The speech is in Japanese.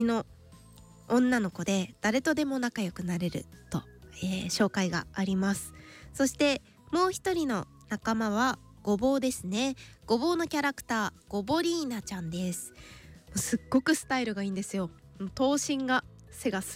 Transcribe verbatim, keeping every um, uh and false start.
の女の子で誰とでも仲良くなれると、えー、紹介があります。そしてもう一人の仲間はごぼうですね。ごぼうのキャラクターごぼリーナちゃんです。すっごくスタイルがいいんですよ。頭身が背がす